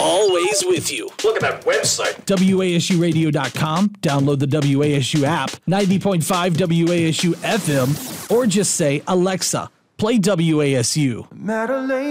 always with you. Look at that website. WASUradio.com. Download the WASU app, 90.5 WASU FM, or just say, Alexa, play WASU.